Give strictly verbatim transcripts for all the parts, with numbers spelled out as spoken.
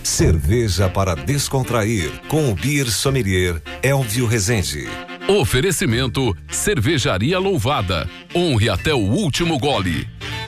Cerveja para descontrair com o Beer Sommelier Elvio Rezende. Oferecimento Cervejaria Louvada. Honre até o último gole.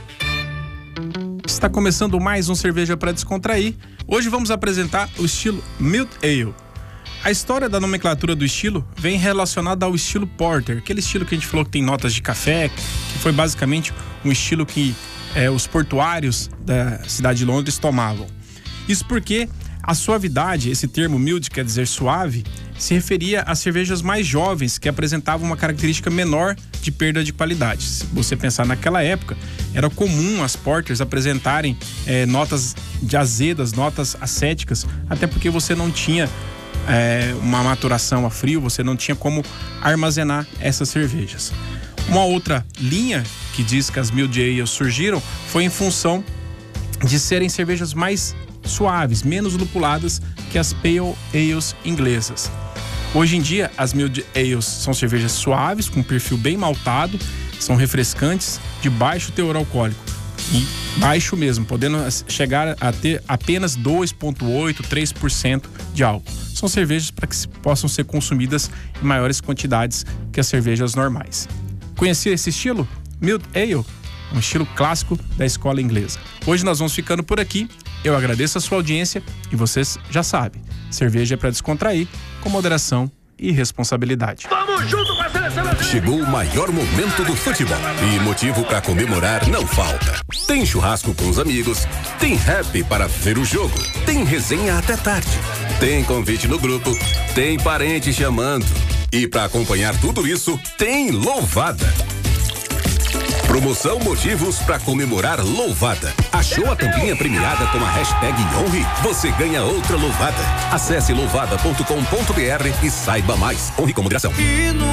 Está começando mais um Cerveja para Descontrair. Hoje vamos apresentar o estilo Malt Ale. A história da nomenclatura do estilo vem relacionada ao estilo Porter, aquele estilo que a gente falou que tem notas de café, que foi basicamente um estilo que é, os portuários da cidade de Londres tomavam. Isso porque a suavidade, esse termo mild quer dizer suave, se referia a cervejas mais jovens que apresentavam uma característica menor de perda de qualidade. Se você pensar naquela época, era comum as porters apresentarem é, notas de azedas, notas acéticas, até porque você não tinha é, uma maturação a frio, você não tinha como armazenar essas cervejas. Uma outra linha que diz que as mild ales surgiram foi em função de serem cervejas mais suaves, menos lupuladas que as Pale Ales inglesas. Hoje em dia, as Mild Ales são cervejas suaves, com perfil bem maltado, são refrescantes, de baixo teor alcoólico. E baixo mesmo, podendo chegar a ter apenas dois vírgula oito, três por cento de álcool. São cervejas para que possam ser consumidas em maiores quantidades que as cervejas normais. Conhecia esse estilo? Mild Ale, um estilo clássico da escola inglesa. Hoje nós vamos ficando por aqui. Eu agradeço a sua audiência e vocês já sabem, cerveja é para descontrair, com moderação e responsabilidade. Vamos junto com a seleção brasileira! Chegou o maior momento do futebol e motivo para comemorar não falta. Tem churrasco com os amigos, tem rap para ver o jogo, tem resenha até tarde, tem convite no grupo, tem parente chamando. E para acompanhar tudo isso, tem Louvada. Promoção Motivos para comemorar Louvada. Achou a tampinha premiada com a hashtag Honre? Você ganha outra Louvada. Acesse louvada ponto com ponto br e saiba mais. Honre com moderação.